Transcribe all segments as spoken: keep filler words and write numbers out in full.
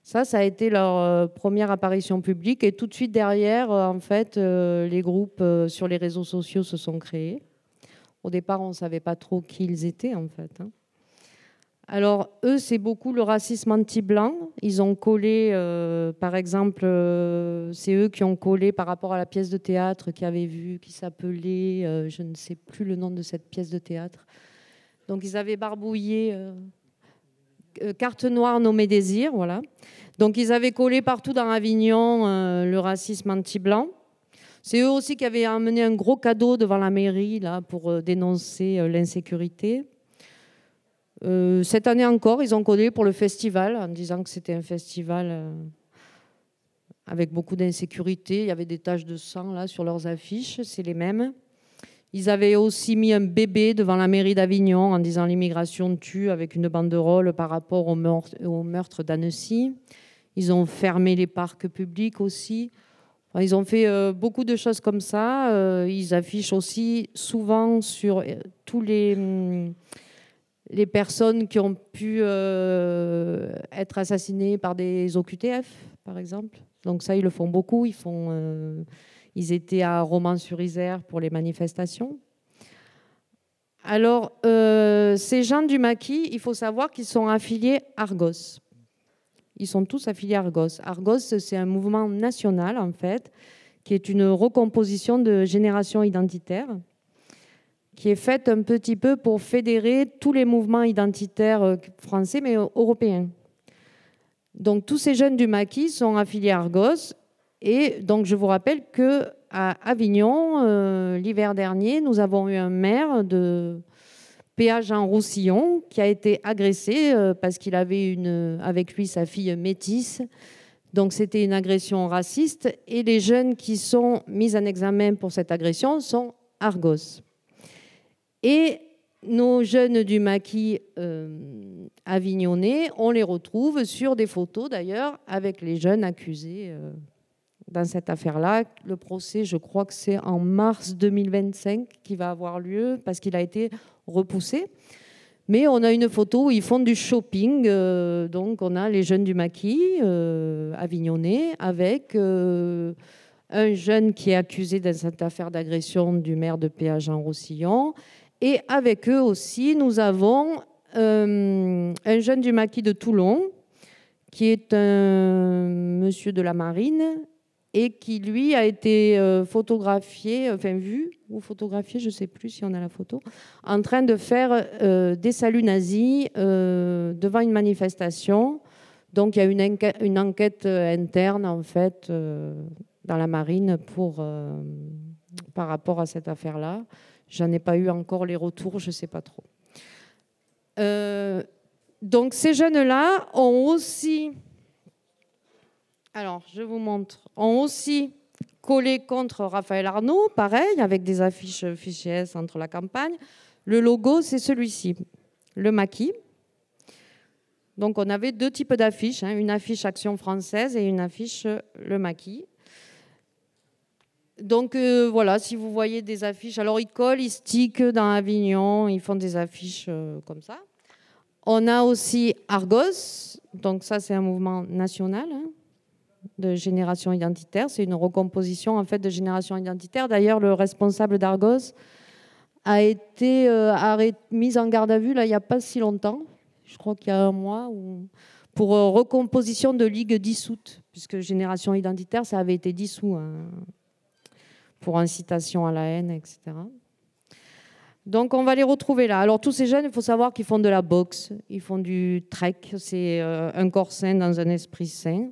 Ça, ça a été leur euh, première apparition publique. Et tout de suite derrière, euh, en fait, euh, les groupes euh, sur les réseaux sociaux se sont créés. Au départ, on ne savait pas trop qui ils étaient, en fait. Hein. Alors, eux, c'est beaucoup le racisme anti-blanc. Ils ont collé, euh, par exemple, euh, c'est eux qui ont collé par rapport à la pièce de théâtre qu'ils avaient vue, qui s'appelait, euh, je ne sais plus le nom de cette pièce de théâtre. Donc, ils avaient barbouillé... Euh, Carte noire nommée Désir, voilà. Donc ils avaient collé partout dans Avignon euh, le racisme anti-blanc. C'est eux aussi qui avaient amené un gros cadeau devant la mairie là, pour euh, dénoncer euh, l'insécurité. Euh, cette année encore, ils ont collé pour le festival en disant que c'était un festival euh, avec beaucoup d'insécurité. Il y avait des taches de sang là sur leurs affiches, c'est les mêmes. Ils avaient aussi mis un bébé devant la mairie d'Avignon en disant l'immigration tue avec une banderole par rapport au meurtre, au meurtre d'Annecy. Ils ont fermé les parcs publics aussi. Enfin, ils ont fait euh, beaucoup de choses comme ça. Euh, ils affichent aussi souvent sur euh, tous les, hum, les personnes qui ont pu euh, être assassinées par des O Q T F, par exemple. Donc ça, ils le font beaucoup. Ils font... Euh, Ils étaient à Romans-sur-Isère pour les manifestations. Alors, euh, ces gens du maquis, il faut savoir qu'ils sont affiliés Argos. Ils sont tous affiliés Argos. Argos, c'est un mouvement national, en fait, qui est une recomposition de Génération Identitaire, qui est faite un petit peu pour fédérer tous les mouvements identitaires français, mais européens. Donc, tous ces jeunes du maquis sont affiliés à Argos. Et donc, je vous rappelle qu'à Avignon, euh, l'hiver dernier, nous avons eu un maire de Péage Jean Roussillon qui a été agressé euh, parce qu'il avait une, avec lui sa fille métisse. Donc, c'était une agression raciste. Et les jeunes qui sont mis en examen pour cette agression sont Argos. Et nos jeunes du maquis euh, avignonnais, on les retrouve sur des photos, d'ailleurs, avec les jeunes accusés euh, dans cette affaire-là. Le procès, je crois que c'est en mars deux mille vingt-cinq qui va avoir lieu parce qu'il a été repoussé. Mais on a une photo où ils font du shopping. Euh, donc, on a les jeunes du maquis euh, avignonnais avec euh, un jeune qui est accusé dans cette affaire d'agression du maire de Péage Jean Roussillon. Et avec eux aussi, nous avons euh, un jeune du maquis de Toulon qui est un monsieur de la marine et qui, lui, a été euh, photographié, enfin vu, ou photographié, je ne sais plus si on a la photo, en train de faire euh, des saluts nazis euh, devant une manifestation. Donc, il y a une, enquête, une enquête interne, en fait, euh, dans la marine pour, euh, par rapport à cette affaire-là. J'en ai pas eu encore les retours, je ne sais pas trop. Euh, donc, ces jeunes-là ont aussi... Alors, je vous montre. Ont aussi collé contre Raphaël Arnaud, pareil, avec des affiches fichiers S entre la campagne. Le logo, c'est celui-ci, le maquis. Donc, on avait deux types d'affiches, hein, une affiche Action française et une affiche le maquis. Donc, euh, voilà, si vous voyez des affiches... Alors, ils collent, ils stickent dans Avignon, ils font des affiches euh, comme ça. On a aussi Argos. Donc, ça, c'est un mouvement national, hein, de Génération Identitaire. C'est une recomposition en fait de Génération Identitaire. D'ailleurs, le responsable d'Argos a été euh, arrêté, mis en garde à vue là, il n'y a pas si longtemps, je crois qu'il y a un mois, où, pour euh, recomposition de ligue dissoute, puisque Génération Identitaire, ça avait été dissous hein, pour incitation à la haine, et cetera. Donc, on va les retrouver là. Alors, tous ces jeunes, il faut savoir qu'ils font de la boxe, ils font du trek, c'est euh, un corps sain dans un esprit sain.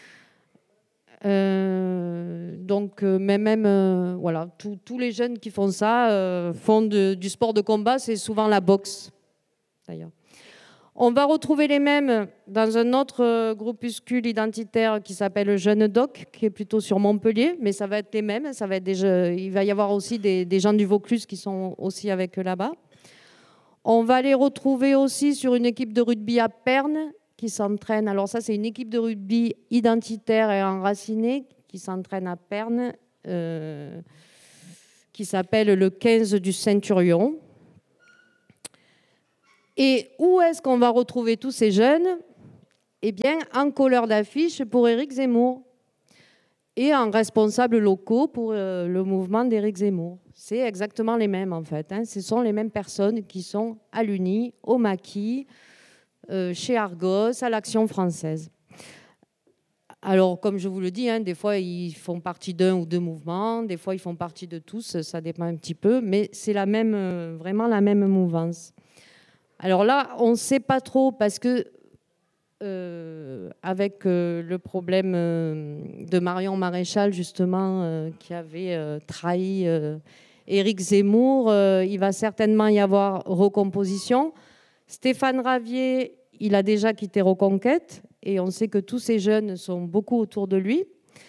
Euh, donc, euh, mais même, euh, voilà, tous les jeunes qui font ça euh, font de, du sport de combat, c'est souvent la boxe, d'ailleurs. On va retrouver les mêmes dans un autre euh, groupuscule identitaire qui s'appelle Jeune Doc, qui est plutôt sur Montpellier, mais ça va être les mêmes. Ça va être des jeux, il va y avoir aussi des, des gens du Vaucluse qui sont aussi avec eux là-bas. On va les retrouver aussi sur une équipe de rugby à Pernes, qui s'entraîne. Alors ça, c'est une équipe de rugby identitaire et enracinée qui s'entraîne à Pernes, euh, qui s'appelle le quinze du Ceinturion. Et où est-ce qu'on va retrouver tous ces jeunes? eh bien, en colleur d'affiche pour Éric Zemmour et en responsables locaux pour euh, le mouvement d'Éric Zemmour. C'est exactement les mêmes, en fait. Hein. Ce sont les mêmes personnes qui sont à l'Uni, au Maquis, euh, chez Argos, à l'Action française. Alors, comme je vous le dis, hein, des fois, ils font partie d'un ou deux mouvements, des fois, ils font partie de tous, ça dépend un petit peu, mais c'est la même, euh, vraiment la même mouvance. Alors là, on ne sait pas trop, parce que euh, avec euh, le problème euh, de Marion Maréchal, justement, euh, qui avait euh, trahi euh, Éric Zemmour, euh, il va certainement y avoir recomposition. Stéphane Ravier, il a déjà quitté Reconquête, et on sait que tous ces jeunes sont beaucoup autour de lui.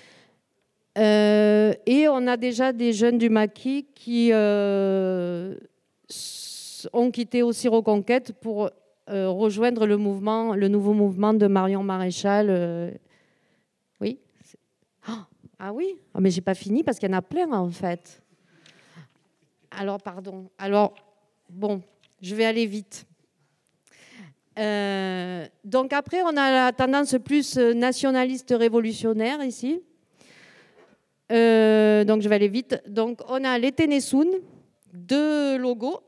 Euh, et on a déjà des jeunes du Maquis qui euh, ont quitté aussi Reconquête pour euh, rejoindre le mouvement, le nouveau mouvement de Marion Maréchal. Euh, oui. Oh, ah oui, oh, mais j'ai pas fini parce qu'il y en a plein en fait. Alors pardon. Alors bon, je vais aller vite. Euh, donc après, on a la tendance plus nationaliste révolutionnaire ici. Euh, donc je vais aller vite. Donc on a les Ténésoun, deux logos.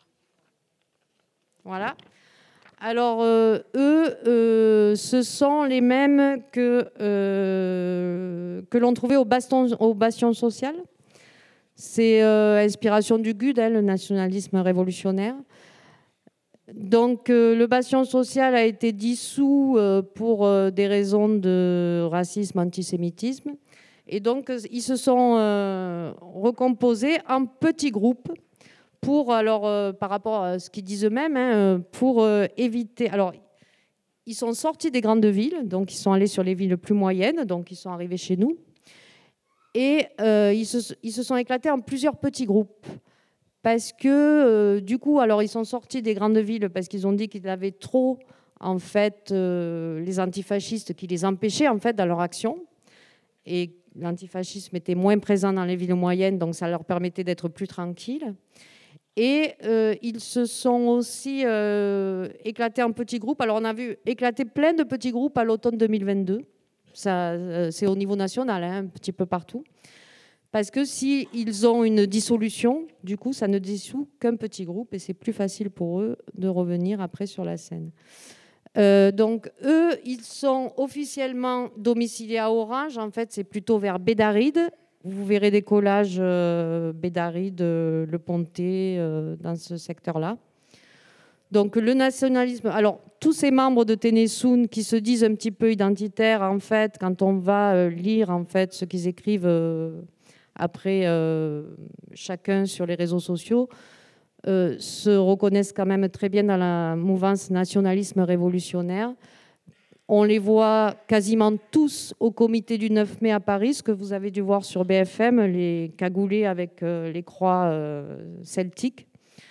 Voilà. Alors euh, eux, euh, ce sont les mêmes que, euh, que l'on trouvait au, baston, au Bastion social. C'est euh, inspiration du G U D, hein, le nationalisme révolutionnaire. Donc euh, le Bastion social a été dissous euh, pour euh, des raisons de racisme, antisémitisme. Et donc ils se sont euh, recomposés en petits groupes pour, alors euh, par rapport à ce qu'ils disent eux-mêmes, hein, pour euh, éviter... Alors ils sont sortis des grandes villes, donc ils sont allés sur les villes plus moyennes, donc ils sont arrivés chez nous. Et euh, ils, se, ils se sont éclatés en plusieurs petits groupes. Parce que, euh, du coup, alors ils sont sortis des grandes villes parce qu'ils ont dit qu'ils avaient trop, en fait, euh, les antifascistes qui les empêchaient, en fait, dans leur action. Et l'antifascisme était moins présent dans les villes moyennes, donc ça leur permettait d'être plus tranquilles. Et euh, ils se sont aussi euh, éclatés en petits groupes. Alors, on a vu éclater plein de petits groupes à l'automne deux mille vingt-deux. Ça, euh, c'est au niveau national, hein, un petit peu partout. Parce que s'ils ont une dissolution, du coup, ça ne dissout qu'un petit groupe et c'est plus facile pour eux de revenir après sur la scène. Euh, donc, eux, ils sont officiellement domiciliés à Orange. En fait, c'est plutôt vers Bédaride. Vous verrez des collages euh, Bédaride, euh, Le Pontet, euh, dans ce secteur-là. Donc, le nationalisme... Alors, tous ces membres de Ténésoun qui se disent un petit peu identitaires, en fait, quand on va euh, lire, en fait, ce qu'ils écrivent... Euh, après euh, chacun sur les réseaux sociaux, euh, se reconnaissent quand même très bien dans la mouvance nationalisme révolutionnaire. On les voit quasiment tous au comité du neuf mai à Paris, ce que vous avez dû voir sur B F M, les cagoulés avec euh, les croix euh, celtiques.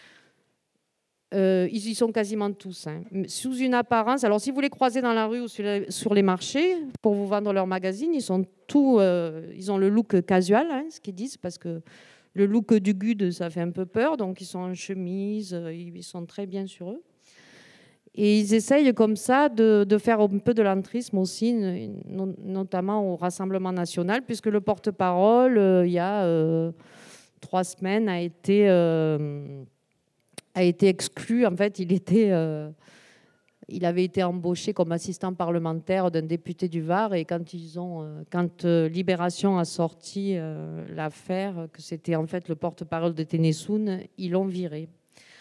Euh, ils y sont quasiment tous, hein. Sous une apparence. Alors, si vous les croisez dans la rue ou sur les, sur les marchés pour vous vendre leur magazine, ils sont tous, euh, ils ont le look casual, hein, ce qu'ils disent, parce que le look du G U D, ça fait un peu peur. Donc, ils sont en chemise, ils sont très bien sur eux. Et ils essayent comme ça de, de faire un peu de l'entrisme aussi, notamment au Rassemblement national, puisque le porte-parole, euh, il y a euh, trois semaines, a été... Euh, a été exclu. En fait, il, était, euh, il avait été embauché comme assistant parlementaire d'un député du Var. Et quand, ils ont, euh, quand euh, Libération a sorti euh, l'affaire, que c'était en fait le porte-parole de Ténésoun, ils l'ont viré.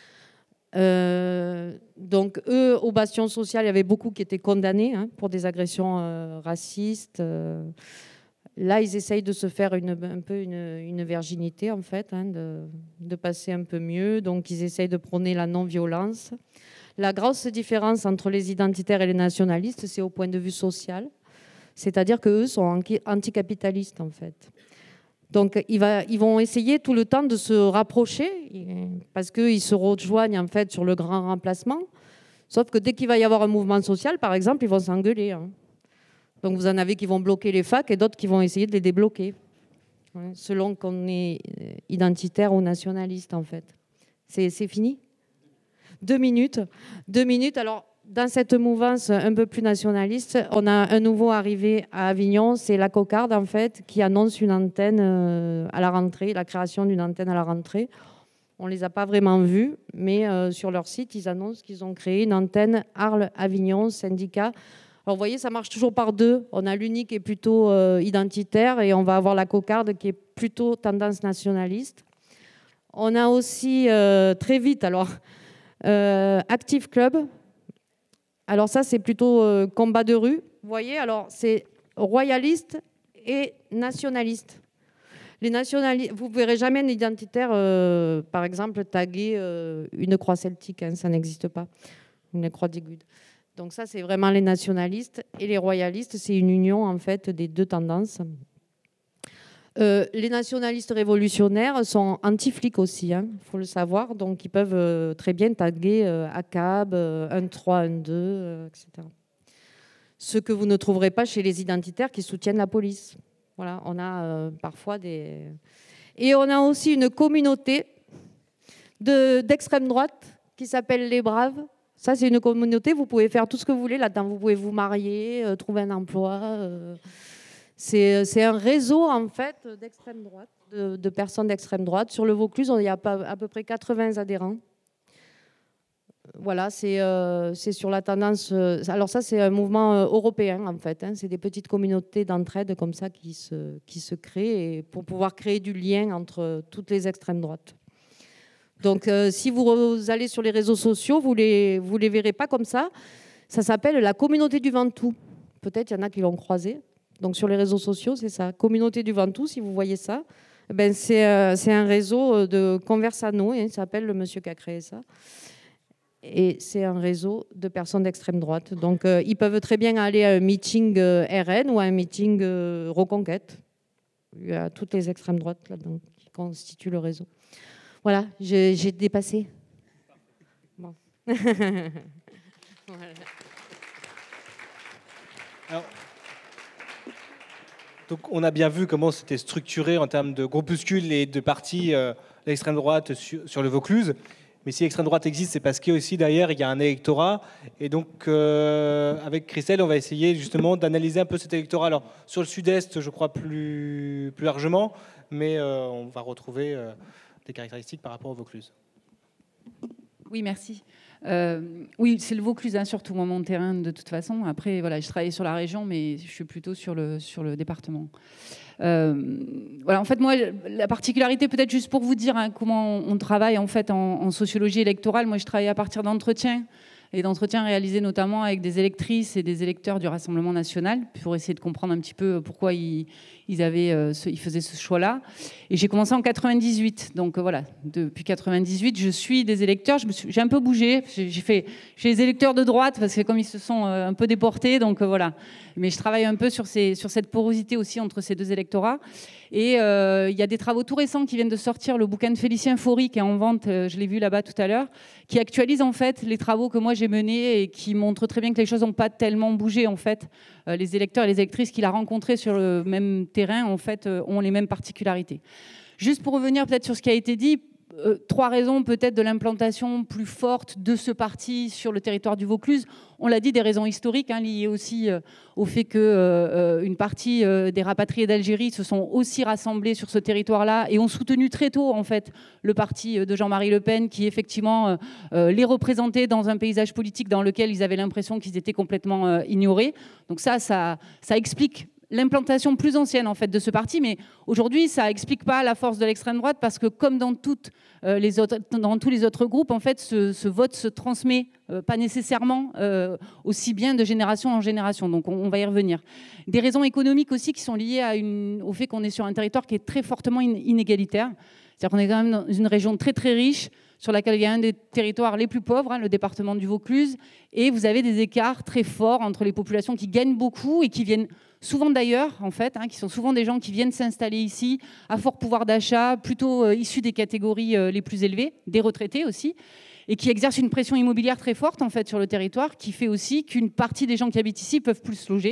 Euh, donc, eux, au Bastion social, il y avait beaucoup qui étaient condamnés, hein, pour des agressions euh, racistes. Euh, Là, ils essayent de se faire une, un peu une, une virginité, en fait, hein, de, de passer un peu mieux. Donc, ils essayent de prôner la non-violence. La grosse différence entre les identitaires et les nationalistes, c'est au point de vue social. C'est-à-dire qu'eux sont anticapitalistes, en fait. Donc, ils, va, ils vont essayer tout le temps de se rapprocher, parce qu'ils se rejoignent, en fait, sur le grand remplacement. Sauf que dès qu'il va y avoir un mouvement social, par exemple, ils vont s'engueuler, hein. Donc, vous en avez qui vont bloquer les facs et d'autres qui vont essayer de les débloquer, selon qu'on est identitaire ou nationaliste, en fait. C'est, c'est fini ? Deux minutes. Deux minutes. Alors, dans cette mouvance un peu plus nationaliste, on a un nouveau arrivé à Avignon, c'est la Cocarde en fait, qui annonce une antenne à la rentrée, la création d'une antenne à la rentrée. On ne les a pas vraiment vus, mais euh, sur leur site, ils annoncent qu'ils ont créé une antenne Arles-Avignon syndicat. Alors vous voyez, ça marche toujours par deux. On a l'Uni qui est plutôt euh, identitaire et on va avoir la Cocarde qui est plutôt tendance nationaliste. On a aussi euh, très vite, alors, euh, Active Club. Alors ça, c'est plutôt euh, combat de rue. Vous voyez, alors c'est royaliste et nationaliste. Les nationalistes, vous ne verrez jamais un identitaire, euh, par exemple, taguer euh, une croix celtique. Hein, ça n'existe pas, une croix d'Égude. Donc ça, c'est vraiment les nationalistes. Et les royalistes, c'est une union, en fait, des deux tendances. Euh, les nationalistes révolutionnaires sont anti-flics aussi, il hein, faut le savoir. Donc, ils peuvent euh, très bien taguer euh, A C A B, euh, un trois, un deux, euh, et cetera. Ce que vous ne trouverez pas chez les identitaires qui soutiennent la police. Voilà, on a euh, parfois des... Et on a aussi une communauté de, d'extrême droite qui s'appelle les Braves. Ça, c'est une communauté, vous pouvez faire tout ce que vous voulez là-dedans. Vous pouvez vous marier, euh, trouver un emploi... Euh... C'est, c'est un réseau, en fait, d'extrême droite, de, de personnes d'extrême droite. Sur le Vaucluse, il y a à peu près quatre-vingts adhérents. Voilà, c'est, euh, c'est sur la tendance... Euh, alors ça, c'est un mouvement euh, européen, en fait. Hein, c'est des petites communautés d'entraide comme ça qui se, qui se créent et pour pouvoir créer du lien entre toutes les extrêmes droites. Donc, euh, si vous, vous allez sur les réseaux sociaux, vous ne les, vous les verrez pas comme ça. Ça s'appelle la communauté du Ventoux. Peut-être il y en a qui l'ont croisé. Donc sur les réseaux sociaux, c'est ça. Communauté du Ventoux, si vous voyez ça, ben c'est, euh, c'est un réseau de conversano, hein, ça s'appelle le monsieur qui a créé ça. Et c'est un réseau de personnes d'extrême droite. Donc euh, ils peuvent très bien aller à un meeting euh, R N ou à un meeting euh, Reconquête. Il y a toutes les extrêmes droites là-dedans qui constituent le réseau. Voilà, j'ai, j'ai dépassé. Bon. Voilà. Alors, donc on a bien vu comment c'était structuré en termes de groupuscules et de partis euh, l'extrême droite sur, sur le Vaucluse. Mais si l'extrême droite existe, c'est parce qu'aussi derrière, il y a un électorat. Et donc, euh, avec Christelle, on va essayer justement d'analyser un peu cet électorat. Alors, sur le sud-est, je crois plus, plus largement, mais euh, on va retrouver euh, des caractéristiques par rapport au Vaucluse. Oui, merci. Euh, oui, c'est le Vaucluse, hein, surtout moi, mon terrain, de toute façon. Après, voilà, je travaille sur la région, mais je suis plutôt sur le, sur le département. Euh, voilà, en fait, moi, la particularité, peut-être juste pour vous dire hein, comment on travaille en, fait, en, en sociologie électorale, moi, je travaille à partir d'entretiens, et d'entretiens réalisés notamment avec des électrices et des électeurs du Rassemblement national, pour essayer de comprendre un petit peu pourquoi ils, ils, avaient, euh, ce, ils faisaient ce choix-là. Et j'ai commencé en quatre-vingt-dix-huit. Donc euh, voilà, depuis quatre-vingt-dix-huit, je suis des électeurs. Je me suis, j'ai un peu bougé. J'ai, j'ai fait j'ai les électeurs de droite, parce que comme ils se sont euh, un peu déportés, donc euh, voilà. Mais je travaille un peu sur, ces, sur cette porosité aussi entre ces deux électorats. Et il euh, y a des travaux tout récents qui viennent de sortir, le bouquin de Félicien Faury qui est en vente, euh, je l'ai vu là-bas tout à l'heure, qui actualise en fait les travaux que moi j'ai menés et qui montrent très bien que les choses n'ont pas tellement bougé en fait. Euh, les électeurs et les électrices qu'il a rencontrés sur le même terrain en fait euh, ont les mêmes particularités. Juste pour revenir peut-être sur ce qui a été dit, Euh, trois raisons peut-être de l'implantation plus forte de ce parti sur le territoire du Vaucluse. On l'a dit, des raisons historiques hein, liées aussi euh, au fait qu'une euh, partie euh, des rapatriés d'Algérie se sont aussi rassemblés sur ce territoire-là et ont soutenu très tôt en fait le parti de Jean-Marie Le Pen qui effectivement euh, euh, les représentait dans un paysage politique dans lequel ils avaient l'impression qu'ils étaient complètement euh, ignorés. Donc ça, ça, ça explique l'implantation plus ancienne en fait de ce parti, mais aujourd'hui ça explique pas la force de l'extrême droite parce que comme dans toutes euh, les autres, dans tous les autres groupes en fait, ce, ce vote se transmet euh, pas nécessairement euh, aussi bien de génération en génération. Donc on, on va y revenir. Des raisons économiques aussi qui sont liées à une, au fait qu'on est sur un territoire qui est très fortement in- inégalitaire. C'est-à-dire qu'on est quand même dans une région très très riche sur laquelle il y a un des territoires les plus pauvres, hein, le département du Vaucluse, et vous avez des écarts très forts entre les populations qui gagnent beaucoup et qui viennent souvent d'ailleurs, en fait, hein, qui sont souvent des gens qui viennent s'installer ici, à fort pouvoir d'achat, plutôt euh, issus des catégories euh, les plus élevées, des retraités aussi, et qui exercent une pression immobilière très forte en fait sur le territoire, qui fait aussi qu'une partie des gens qui habitent ici peuvent plus se loger.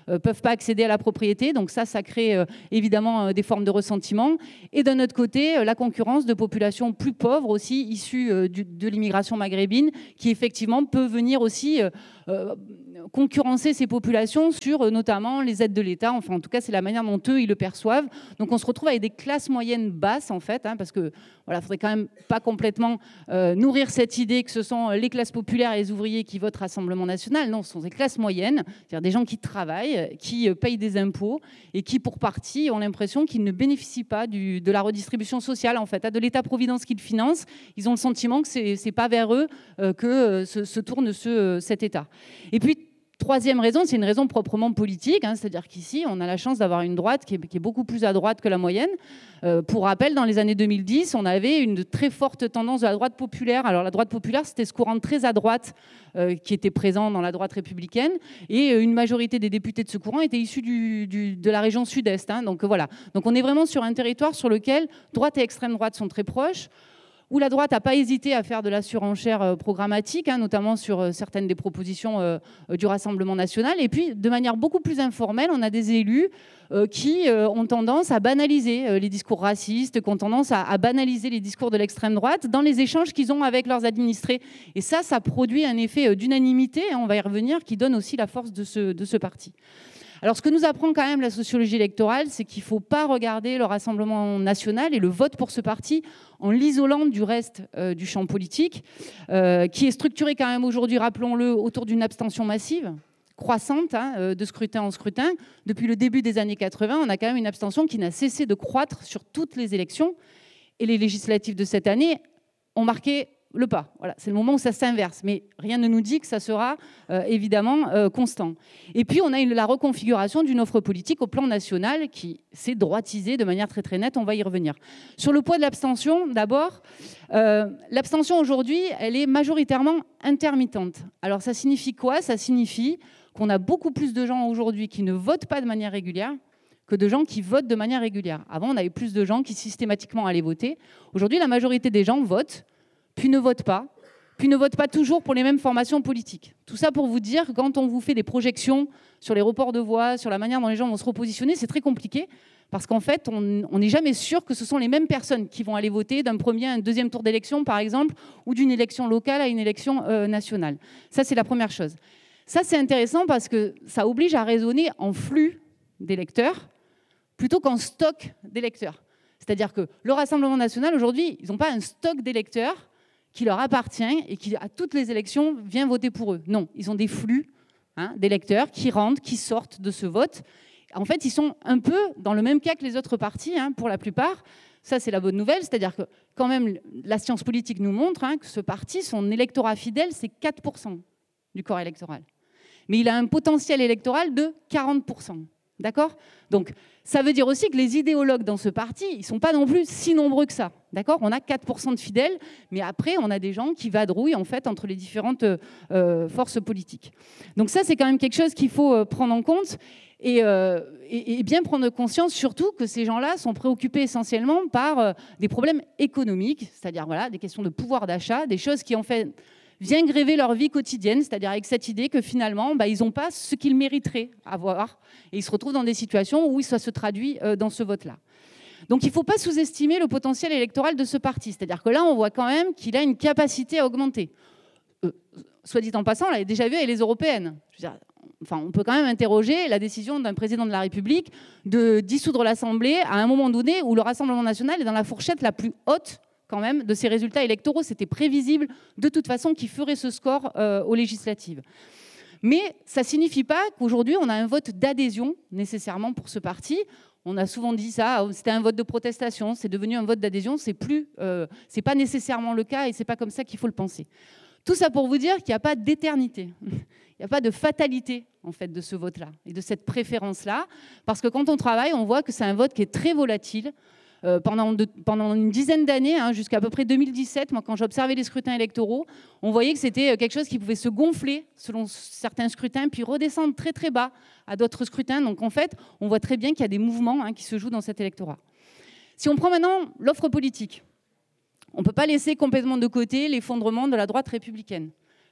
ne peuvent pas accéder à la propriété. Donc ça, ça crée euh, évidemment euh, des formes de ressentiment. Et d'un autre côté, euh, la concurrence de populations plus pauvres aussi, issues euh, du, de l'immigration maghrébine, qui effectivement peut venir aussi euh, euh, concurrencer ces populations sur euh, notamment les aides de l'État. Enfin, en tout cas, c'est la manière dont eux, ils le perçoivent. Donc on se retrouve avec des classes moyennes basses, en fait, hein, parce que voilà, faudrait quand même pas complètement euh, nourrir cette idée que ce sont les classes populaires et les ouvriers qui votent Rassemblement national. Non, ce sont des classes moyennes, c'est-à-dire des gens qui travaillent, qui euh, payent des impôts et qui, pour partie, ont l'impression qu'ils ne bénéficient pas du, de la redistribution sociale, en fait, hein, de l'État-providence qu'ils financent. Ils ont le sentiment que c'est, c'est pas vers eux euh, que euh, se, se tourne ce, euh, cet État. Et puis, troisième raison, c'est une raison proprement politique, hein, c'est-à-dire qu'ici, on a la chance d'avoir une droite qui est, qui est beaucoup plus à droite que la moyenne. Euh, pour rappel, dans les années deux mille dix, on avait une très forte tendance de la droite populaire. Alors la droite populaire, c'était ce courant très à droite euh, qui était présent dans la droite républicaine, et une majorité des députés de ce courant étaient issus du, du, de la région sud-est. Hein, donc voilà. Donc on est vraiment sur un territoire sur lequel droite et extrême droite sont très proches, où la droite n'a pas hésité à faire de la surenchère programmatique, hein, notamment sur certaines des propositions euh, du Rassemblement national. Et puis, de manière beaucoup plus informelle, on a des élus euh, qui euh, ont tendance à banaliser euh, les discours racistes, qui ont tendance à, à banaliser les discours de l'extrême droite dans les échanges qu'ils ont avec leurs administrés. Et ça, ça produit un effet d'unanimité, hein, on va y revenir, qui donne aussi la force de ce, de ce parti. Alors, ce que nous apprend quand même la sociologie électorale, c'est qu'il ne faut pas regarder le Rassemblement national et le vote pour ce parti en l'isolant du reste euh, du champ politique, euh, qui est structuré quand même aujourd'hui, rappelons-le, autour d'une abstention massive, croissante, hein, de scrutin en scrutin. Depuis le début des années quatre-vingts, on a quand même une abstention qui n'a cessé de croître sur toutes les élections. Et les législatives de cette année ont marqué le pas. Voilà, c'est le moment où ça s'inverse. Mais rien ne nous dit que ça sera euh, évidemment euh, constant. Et puis, on a une, la reconfiguration d'une offre politique au plan national qui s'est droitisée de manière très très nette. On va y revenir. Sur le poids de l'abstention, d'abord, euh, l'abstention aujourd'hui, elle est majoritairement intermittente. Alors, ça signifie quoi? Ça signifie qu'on a beaucoup plus de gens aujourd'hui qui ne votent pas de manière régulière que de gens qui votent de manière régulière. Avant, on avait plus de gens qui systématiquement allaient voter. Aujourd'hui, la majorité des gens votent, puis ne votent pas, puis ne votent pas toujours pour les mêmes formations politiques. Tout ça pour vous dire que quand on vous fait des projections sur les reports de voix, sur la manière dont les gens vont se repositionner, c'est très compliqué, parce qu'en fait, on n'est jamais sûr que ce sont les mêmes personnes qui vont aller voter d'un premier à un deuxième tour d'élection, par exemple, ou d'une élection locale à une élection euh, nationale. Ça, c'est la première chose. Ça, c'est intéressant parce que ça oblige à raisonner en flux d'électeurs plutôt qu'en stock d'électeurs. C'est-à-dire que le Rassemblement national, aujourd'hui, ils n'ont pas un stock d'électeurs qui leur appartient et qui, à toutes les élections, vient voter pour eux. Non, ils ont des flux hein, d'électeurs qui rentrent, qui sortent de ce vote. En fait, ils sont un peu dans le même cas que les autres partis, hein, pour la plupart. Ça, c'est la bonne nouvelle. C'est-à-dire que, quand même, la science politique nous montre hein, que ce parti, son électorat fidèle, c'est quatre pour cent du corps électoral. Mais il a un potentiel électoral de quarante pour cent. D'accord ? Donc, ça veut dire aussi que les idéologues dans ce parti, ils ne sont pas non plus si nombreux que ça. D'accord ? On a quatre pour cent de fidèles, mais après, on a des gens qui vadrouillent en fait, entre les différentes euh, forces politiques. Donc ça, c'est quand même quelque chose qu'il faut euh, prendre en compte et, euh, et, et bien prendre conscience, surtout que ces gens-là sont préoccupés essentiellement par euh, des problèmes économiques, c'est-à-dire voilà, des questions de pouvoir d'achat, des choses qui en fait vient gréver leur vie quotidienne, c'est-à-dire avec cette idée que finalement, bah, ils n'ont pas ce qu'ils mériteraient avoir. Et ils se retrouvent dans des situations où ça se traduit euh, dans ce vote-là. Donc il ne faut pas sous-estimer le potentiel électoral de ce parti. C'est-à-dire que là, on voit quand même qu'il a une capacité à augmenter. Euh, soit dit en passant, on l'avait déjà vu avec les européennes. Je veux dire, enfin, on peut quand même interroger la décision d'un président de la République de dissoudre l'Assemblée à un moment donné où le Rassemblement national est dans la fourchette la plus haute quand même de ces résultats électoraux. C'était prévisible de toute façon qu'il ferait ce score euh, aux législatives. Mais ça ne signifie pas qu'aujourd'hui on a un vote d'adhésion nécessairement pour ce parti. On a souvent dit ça, c'était un vote de protestation, c'est devenu un vote d'adhésion, c'est plus, euh, c'est pas nécessairement le cas et c'est pas comme ça qu'il faut le penser. Tout ça pour vous dire qu'il n'y a pas d'éternité, il n'y a pas de fatalité en fait de ce vote-là et de cette préférence-là, parce que quand on travaille, on voit que c'est un vote qui est très volatile. Euh, pendant, de, pendant une dizaine d'années, hein, jusqu'à à peu près deux mille dix-sept, moi, quand j'observais les scrutins électoraux, on voyait que c'était quelque chose qui pouvait se gonfler selon certains scrutins, puis redescendre très très bas à d'autres scrutins. Donc en fait, on voit très bien qu'il y a des mouvements hein, qui se jouent dans cet électorat. Si on prend maintenant l'offre politique, on ne peut pas laisser complètement de côté l'effondrement de la droite républicaine.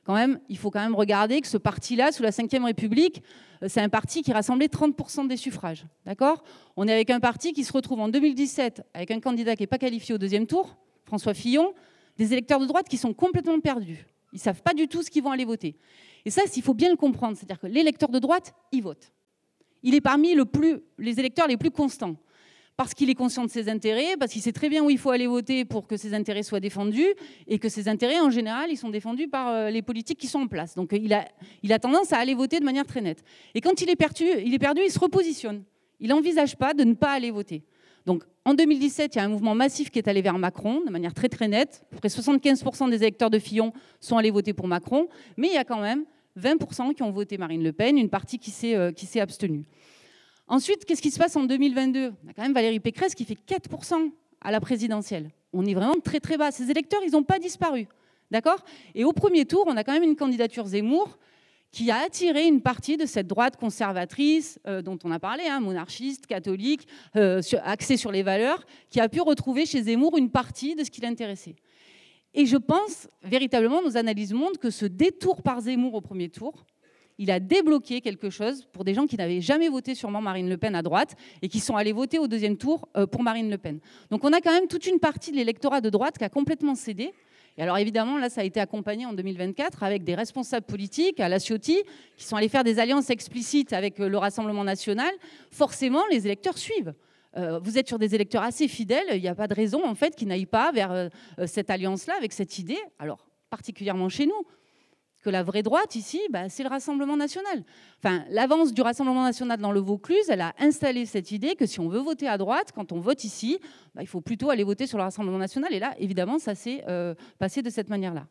Quand même, il faut quand même regarder que ce parti-là, sous la cinquième République, c'est un parti qui rassemblait trente pour cent des suffrages. D'accord ? On est avec un parti qui se retrouve en deux mille dix-sept avec un candidat qui n'est pas qualifié au deuxième tour, François Fillon, des électeurs de droite qui sont complètement perdus. Ils ne savent pas du tout ce qu'ils vont aller voter. Et ça, il faut bien le comprendre. C'est-à-dire que l'électeur de droite, il vote. Il est parmi le plus, les électeurs les plus constants. Parce qu'il est conscient de ses intérêts, parce qu'il sait très bien où il faut aller voter pour que ses intérêts soient défendus, et que ses intérêts, en général, ils sont défendus par les politiques qui sont en place. Donc il a, il a tendance à aller voter de manière très nette. Et quand il est perdu, il est perdu, il se repositionne. Il n'envisage pas de ne pas aller voter. Donc en deux mille dix-sept, il y a un mouvement massif qui est allé vers Macron, de manière très très nette. À peu près soixante-quinze pour cent des électeurs de Fillon sont allés voter pour Macron, mais il y a quand même vingt pour cent qui ont voté Marine Le Pen, une partie qui s'est, euh, qui s'est abstenue. Ensuite, qu'est-ce qui se passe en deux mille vingt-deux ? On a quand même Valérie Pécresse qui fait quatre pour cent à la présidentielle. On est vraiment très très bas. Ces électeurs, ils n'ont pas disparu. D'accord ? Et au premier tour, on a quand même une candidature Zemmour qui a attiré une partie de cette droite conservatrice euh, dont on a parlé, hein, monarchiste, catholique, euh, sur, axée sur les valeurs, qui a pu retrouver chez Zemmour une partie de ce qui l'intéressait. Et je pense, véritablement, nos analyses montrent que ce détour par Zemmour au premier tour, il a débloqué quelque chose pour des gens qui n'avaient jamais voté sûrement Marine Le Pen à droite et qui sont allés voter au deuxième tour pour Marine Le Pen. Donc on a quand même toute une partie de l'électorat de droite qui a complètement cédé. Et alors évidemment, là, ça a été accompagné en deux mille vingt-quatre avec des responsables politiques à la Ciotti qui sont allés faire des alliances explicites avec le Rassemblement national. Forcément, les électeurs suivent. Euh, vous êtes sur des électeurs assez fidèles. Il n'y a pas de raison en fait qu'ils n'aillent pas vers euh, cette alliance-là avec cette idée. Alors particulièrement chez nous. Que la vraie droite, ici, bah, c'est le Rassemblement national. Enfin, l'avance du Rassemblement national dans le Vaucluse, elle a installé cette idée que si on veut voter à droite, quand on vote ici, bah, il faut plutôt aller voter sur le Rassemblement national. Et là, évidemment, ça s'est euh, passé de cette manière-là.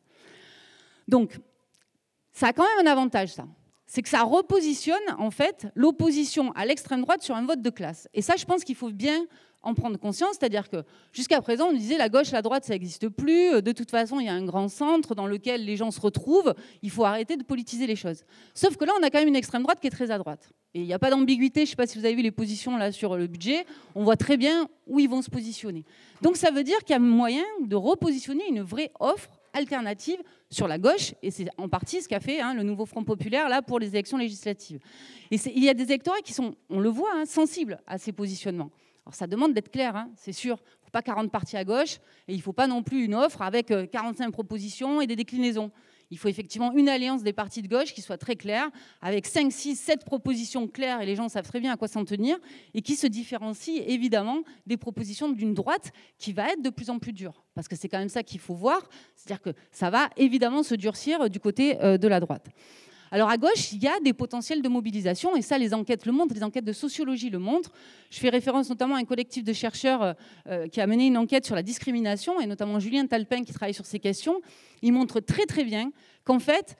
Donc, ça a quand même un avantage, ça. C'est que ça repositionne, en fait, l'opposition à l'extrême droite sur un vote de classe. Et ça, je pense qu'il faut bien en prendre conscience, c'est-à-dire que jusqu'à présent, on disait la gauche, la droite, ça n'existe plus. De toute façon, il y a un grand centre dans lequel les gens se retrouvent. Il faut arrêter de politiser les choses. Sauf que là, on a quand même une extrême droite qui est très à droite. Et il n'y a pas d'ambiguïté. Je ne sais pas si vous avez vu les positions là sur le budget. On voit très bien où ils vont se positionner. Donc, ça veut dire qu'il y a moyen de repositionner une vraie offre alternative sur la gauche, et c'est en partie ce qu'a fait hein, le nouveau Front populaire là pour les élections législatives. Et il y a des électorats qui sont, on le voit, hein, sensibles à ces positionnements. Alors ça demande d'être clair, hein, c'est sûr. Il ne faut pas quarante partis à gauche et il ne faut pas non plus une offre avec quarante-cinq propositions et des déclinaisons. Il faut effectivement une alliance des partis de gauche qui soit très claire, avec cinq, six, sept propositions claires, et les gens savent très bien à quoi s'en tenir, et qui se différencie évidemment des propositions d'une droite qui va être de plus en plus dure. Parce que c'est quand même ça qu'il faut voir, c'est-à-dire que ça va évidemment se durcir du côté de la droite. Alors à gauche, il y a des potentiels de mobilisation, et ça, les enquêtes le montrent, les enquêtes de sociologie le montrent. Je fais référence notamment à un collectif de chercheurs euh, qui a mené une enquête sur la discrimination, et notamment Julien Talpin qui travaille sur ces questions. Il montre très très bien qu'en fait,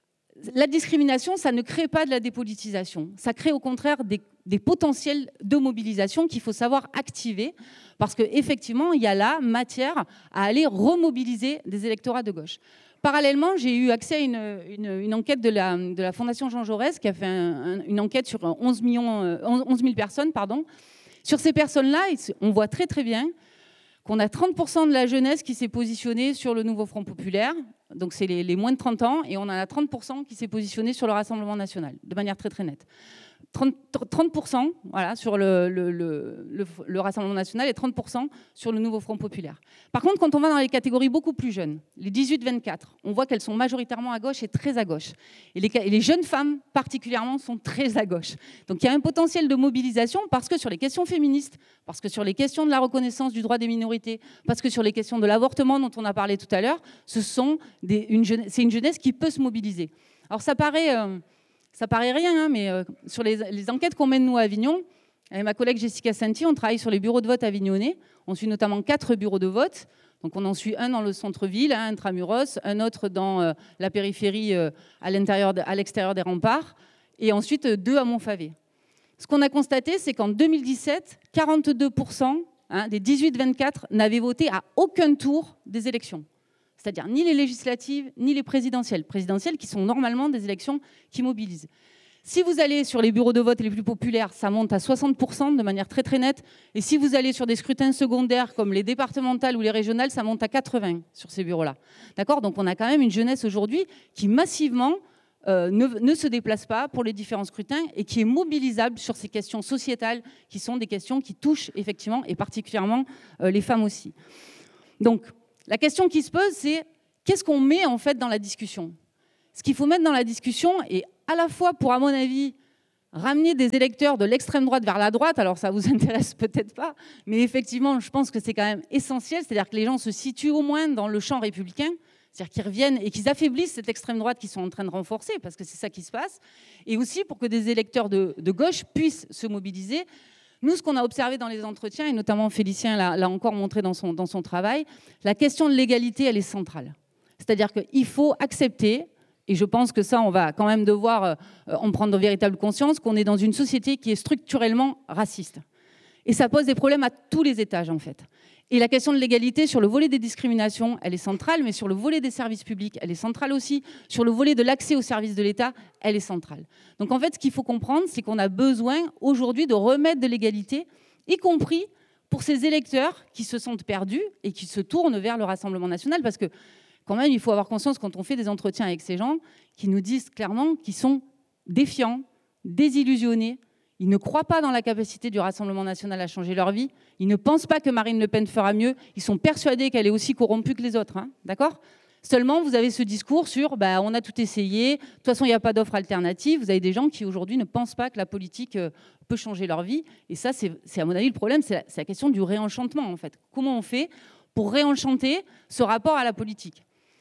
la discrimination, ça ne crée pas de la dépolitisation. Ça crée au contraire des, des potentiels de mobilisation qu'il faut savoir activer, parce qu'effectivement, il y a là matière à aller remobiliser des électorats de gauche. Parallèlement, j'ai eu accès à une, une, une enquête de la, de la Fondation Jean Jaurès qui a fait un, un, une enquête sur onze mille personnes. Pardon. Sur ces personnes-là, on voit très très bien qu'on a trente pour cent de la jeunesse qui s'est positionnée sur le nouveau Front populaire, donc c'est les, les moins de trente ans, et on en a trente pour cent qui s'est positionné sur le Rassemblement national, de manière très très nette. trente pour cent voilà, sur le, le, le, le, le Rassemblement national et trente pour cent sur le nouveau Front populaire. Par contre, quand on va dans les catégories beaucoup plus jeunes, les dix-huit vingt-quatre, on voit qu'elles sont majoritairement à gauche et très à gauche. Et les, et les jeunes femmes, particulièrement, sont très à gauche. Donc il y a un potentiel de mobilisation parce que sur les questions féministes, parce que sur les questions de la reconnaissance du droit des minorités, parce que sur les questions de l'avortement dont on a parlé tout à l'heure, ce sont des, une jeunesse, c'est une jeunesse qui peut se mobiliser. Alors ça paraît... Euh, Ça paraît rien, hein, mais euh, sur les, les enquêtes qu'on mène, nous, à Avignon, avec ma collègue Jessica Santi, on travaille sur les bureaux de vote avignonnais. On suit notamment quatre bureaux de vote. Donc, on en suit un dans le centre-ville, un intramuros, un autre dans euh, la périphérie euh, à, l'intérieur de, à l'extérieur des remparts, et ensuite euh, deux à Montfavet. Ce qu'on a constaté, c'est qu'en deux mille dix-sept, quarante-deux pour cent hein, des dix-huit vingt-quatre n'avaient voté à aucun tour des élections. C'est-à-dire ni les législatives, ni les présidentielles. Présidentielles qui sont normalement des élections qui mobilisent. Si vous allez sur les bureaux de vote les plus populaires, ça monte à soixante pour cent de manière très très nette. Et si vous allez sur des scrutins secondaires comme les départementales ou les régionales, ça monte à quatre-vingts pour cent sur ces bureaux-là. D'accord ? Donc on a quand même une jeunesse aujourd'hui qui massivement euh, ne, ne se déplace pas pour les différents scrutins et qui est mobilisable sur ces questions sociétales qui sont des questions qui touchent effectivement et particulièrement euh, les femmes aussi. Donc la question qui se pose, c'est qu'est-ce qu'on met en fait dans la discussion ? Ce qu'il faut mettre dans la discussion est à la fois pour, à mon avis, ramener des électeurs de l'extrême droite vers la droite, alors ça vous intéresse peut-être pas, mais effectivement, je pense que c'est quand même essentiel, c'est-à-dire que les gens se situent au moins dans le champ républicain, c'est-à-dire qu'ils reviennent et qu'ils affaiblissent cette extrême droite qu'ils sont en train de renforcer, parce que c'est ça qui se passe, et aussi pour que des électeurs de, de gauche puissent se mobiliser. Nous, ce qu'on a observé dans les entretiens, et notamment Félicien l'a, l'a encore montré dans son, dans son travail, la question de l'égalité, elle est centrale. C'est-à-dire qu'il faut accepter. Et je pense que ça, on va quand même devoir euh, en prendre de véritable conscience, qu'on est dans une société qui est structurellement raciste. Et ça pose des problèmes à tous les étages, en fait. Et la question de l'égalité sur le volet des discriminations, elle est centrale, mais sur le volet des services publics, elle est centrale aussi. Sur le volet de l'accès aux services de l'État, elle est centrale. Donc en fait, ce qu'il faut comprendre, c'est qu'on a besoin aujourd'hui de remettre de l'égalité, y compris pour ces électeurs qui se sentent perdus et qui se tournent vers le Rassemblement national, parce que quand même, il faut avoir conscience, quand on fait des entretiens avec ces gens, qui nous disent clairement qu'ils sont défiants, désillusionnés. Ils ne croient pas dans la capacité du Rassemblement national à changer leur vie. Ils ne pensent pas que Marine Le Pen fera mieux. Ils sont persuadés qu'elle est aussi corrompue que les autres. Hein, d'accord ? Seulement, vous avez ce discours sur bah, « on a tout essayé, de toute façon, il n'y a pas d'offre alternative ». Vous avez des gens qui, aujourd'hui, ne pensent pas que la politique euh, peut changer leur vie. Et ça, c'est, c'est à mon avis, le problème, c'est la, c'est la question du réenchantement, en fait. Comment on fait pour réenchanter ce rapport à la politique ?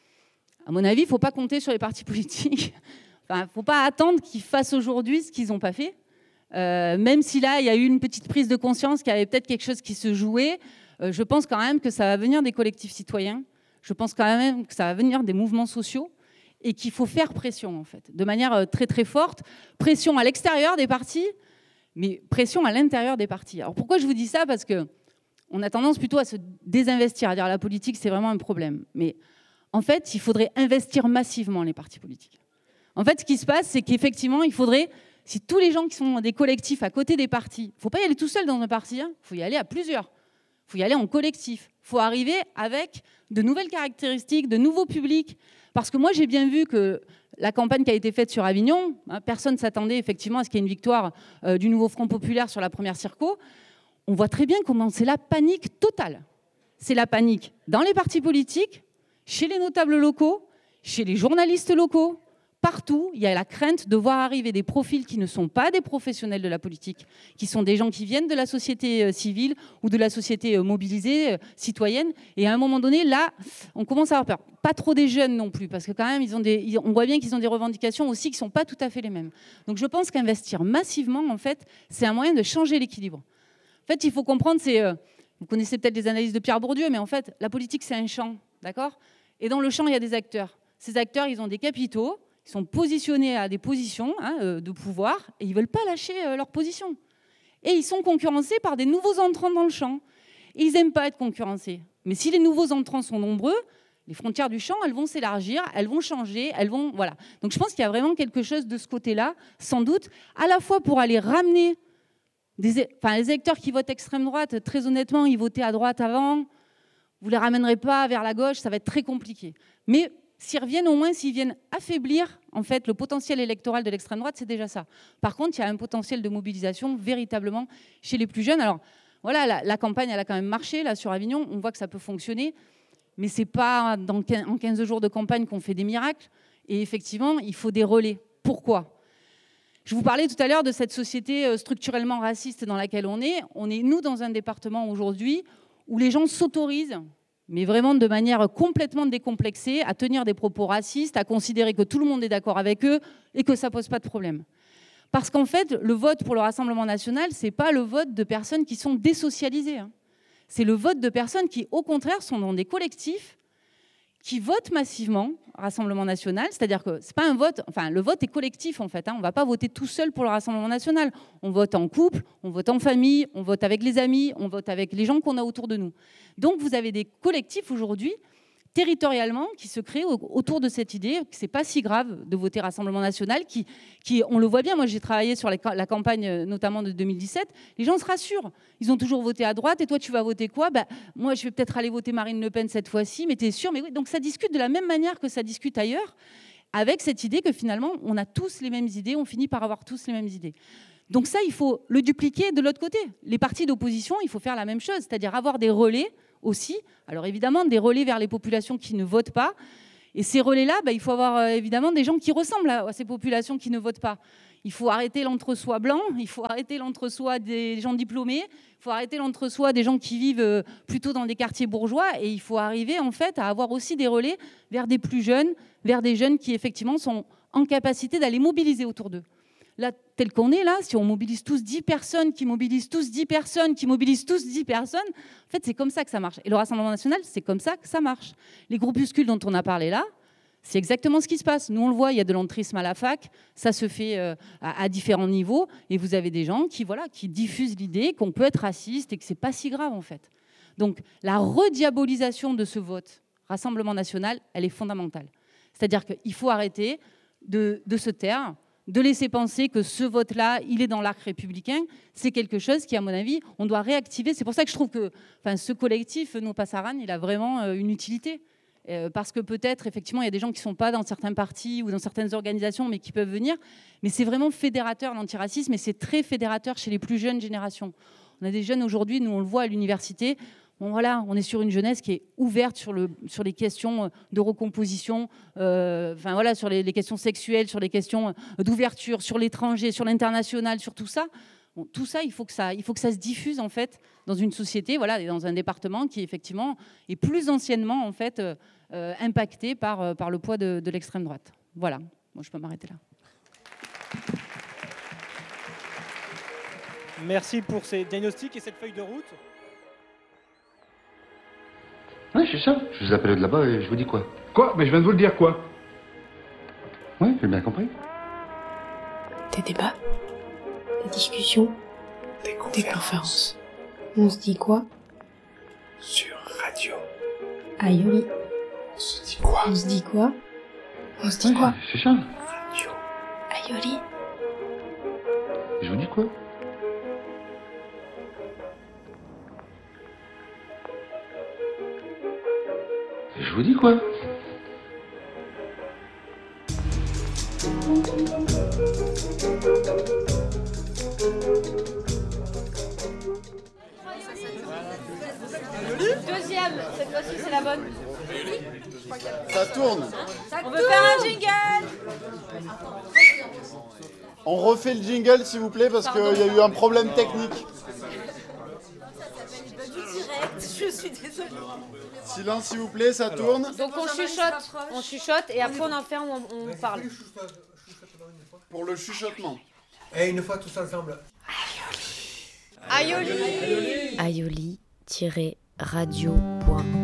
À mon avis, il ne faut pas compter sur les partis politiques. Enfin, il ne faut pas attendre qu'ils fassent aujourd'hui ce qu'ils n'ont pas fait. Euh, même si là, il y a eu une petite prise de conscience qu'il y avait peut-être quelque chose qui se jouait, euh, je pense quand même que ça va venir des collectifs citoyens. Je pense quand même que ça va venir des mouvements sociaux et qu'il faut faire pression, en fait, de manière très, très forte. Pression à l'extérieur des partis, mais pression à l'intérieur des partis. Alors, pourquoi je vous dis ça ? Parce qu'on a tendance plutôt à se désinvestir, à dire la politique, c'est vraiment un problème. Mais en fait, il faudrait investir massivement les partis politiques. En fait, ce qui se passe, c'est qu'effectivement, il faudrait, si tous les gens qui sont des collectifs à côté des partis, il ne faut pas y aller tout seul dans un parti, hein, il faut y aller à plusieurs. Il faut y aller en collectif. Il faut arriver avec de nouvelles caractéristiques, de nouveaux publics. Parce que moi, j'ai bien vu que la campagne qui a été faite sur Avignon, hein, personne ne s'attendait effectivement à ce qu'il y ait une victoire euh, du Nouveau Front Populaire sur la première circo. On voit très bien comment c'est la panique totale. C'est la panique dans les partis politiques, chez les notables locaux, chez les journalistes locaux, partout, il y a la crainte de voir arriver des profils qui ne sont pas des professionnels de la politique, qui sont des gens qui viennent de la société civile ou de la société mobilisée, citoyenne. Et à un moment donné, là, on commence à avoir peur. Pas trop des jeunes non plus, parce que quand même, ils ont des, on voit bien qu'ils ont des revendications aussi qui ne sont pas tout à fait les mêmes. Donc je pense qu'investir massivement, en fait, c'est un moyen de changer l'équilibre. En fait, il faut comprendre, c'est, euh, vous connaissez peut-être les analyses de Pierre Bourdieu, mais en fait, la politique, c'est un champ, d'accord ? Et dans le champ, il y a des acteurs. Ces acteurs, ils ont des capitaux, ils sont positionnés à des positions hein, euh, de pouvoir, et ils ne veulent pas lâcher euh, leur position. Et ils sont concurrencés par des nouveaux entrants dans le champ. Et ils n'aiment pas être concurrencés. Mais si les nouveaux entrants sont nombreux, les frontières du champ, elles vont s'élargir, elles vont changer, elles vont... Voilà. Donc je pense qu'il y a vraiment quelque chose de ce côté-là, sans doute, à la fois pour aller ramener des... Enfin, les électeurs qui votent extrême droite, très honnêtement, ils votaient à droite avant, vous ne les ramènerez pas vers la gauche, ça va être très compliqué. Mais s'ils reviennent, au moins, s'ils viennent affaiblir en fait, le potentiel électoral de l'extrême droite, c'est déjà ça. Par contre, il y a un potentiel de mobilisation véritablement chez les plus jeunes. Alors, voilà, la, la campagne, elle a quand même marché là, sur Avignon. On voit que ça peut fonctionner. Mais ce n'est pas dans, en quinze jours de campagne qu'on fait des miracles. Et effectivement, il faut des relais. Pourquoi ? Je vous parlais tout à l'heure de cette société structurellement raciste dans laquelle on est. On est, nous, dans un département aujourd'hui où les gens s'autorisent, mais vraiment de manière complètement décomplexée, à tenir des propos racistes, à considérer que tout le monde est d'accord avec eux et que ça ne pose pas de problème. Parce qu'en fait, le vote pour le Rassemblement national, ce n'est pas le vote de personnes qui sont désocialisées. Hein. C'est le vote de personnes qui, au contraire, sont dans des collectifs, qui votent massivement Rassemblement national, c'est-à-dire que c'est pas un vote, enfin le vote est collectif en fait, hein, on ne va pas voter tout seul pour le Rassemblement national, on vote en couple, on vote en famille, on vote avec les amis, on vote avec les gens qu'on a autour de nous. Donc vous avez des collectifs aujourd'hui territorialement qui se crée autour de cette idée que c'est pas si grave de voter Rassemblement national, qui, qui on le voit bien. Moi, j'ai travaillé sur la, la campagne notamment de deux mille dix-sept. Les gens se rassurent. Ils ont toujours voté à droite. Et toi, tu vas voter quoi ? Bah, moi, je vais peut-être aller voter Marine Le Pen cette fois-ci. Mais t'es sûr ? Mais oui. Donc ça discute de la même manière que ça discute ailleurs, avec cette idée que finalement, on a tous les mêmes idées. On finit par avoir tous les mêmes idées. Donc ça, il faut le dupliquer de l'autre côté. Les partis d'opposition, il faut faire la même chose, c'est-à-dire avoir des relais aussi. Alors évidemment, des relais vers les populations qui ne votent pas. Et ces relais-là, bah, il faut avoir euh, évidemment des gens qui ressemblent à, à ces populations qui ne votent pas. Il faut arrêter l'entre-soi blanc, il faut arrêter l'entre-soi des gens diplômés, il faut arrêter l'entre-soi des gens qui vivent euh, plutôt dans des quartiers bourgeois. Et il faut arriver en fait à avoir aussi des relais vers des plus jeunes, vers des jeunes qui effectivement sont en capacité d'aller mobiliser autour d'eux. Là, tel qu'on est là, si on mobilise tous dix personnes, qui mobilisent tous dix personnes, qui mobilisent tous dix personnes, en fait, c'est comme ça que ça marche. Et le Rassemblement national, c'est comme ça que ça marche. Les groupuscules dont on a parlé là, c'est exactement ce qui se passe. Nous, on le voit, il y a de l'entrisme à la fac, ça se fait euh, à, à différents niveaux, et vous avez des gens qui, voilà, qui diffusent l'idée qu'on peut être raciste et que c'est pas si grave, en fait. Donc, la rediabolisation de ce vote Rassemblement national, elle est fondamentale. C'est-à-dire qu'il faut arrêter de, de se taire, de laisser penser que ce vote-là, il est dans l'arc républicain. C'est quelque chose qui, à mon avis, on doit réactiver. C'est pour ça que je trouve que enfin, ce collectif, No Pasaran, il a vraiment euh, une utilité. Euh, parce que peut-être, effectivement, il y a des gens qui ne sont pas dans certains partis ou dans certaines organisations, mais qui peuvent venir. Mais c'est vraiment fédérateur, l'antiracisme, et c'est très fédérateur chez les plus jeunes générations. On a des jeunes aujourd'hui, nous on le voit à l'université. Bon, voilà, on est sur une jeunesse qui est ouverte sur, le, sur les questions de recomposition, euh, enfin, voilà, sur les, les questions sexuelles, sur les questions d'ouverture, sur l'étranger, sur l'international, sur tout ça. Bon, tout ça, il faut que ça, il faut que ça se diffuse en fait dans une société, voilà, et dans un département qui effectivement est plus anciennement en fait euh, euh, impacté par, euh, par le poids de, de l'extrême droite. Voilà, moi je peux m'arrêter là. Merci pour ces diagnostics et cette feuille de route. Oui, c'est ça. Je vous appelle de là-bas et je vous dis quoi. Quoi? Mais je viens de vous le dire, quoi. Oui, j'ai bien compris. Des débats, des discussions, des conférences. Des conférences. On se dit quoi? Sur radio. Ayoli. On se dit quoi? On se dit quoi? On se dit ouais, quoi? C'est ça. Radio. Ayoli. Je vous dis quoi? Je vous dis quoi? Deuxième, cette fois-ci c'est la bonne. Ça tourne. Ça On veut faire un jingle. On refait le jingle s'il vous plaît parce qu'il y a eu un problème technique. Je suis désolée. Silence s'il vous plaît, ça tourne. Donc on chuchote, on chuchote et après on en fait, on, on parle. Pour le chuchotement. Et une fois tous ensemble. Ayoli. Ayoli-radio.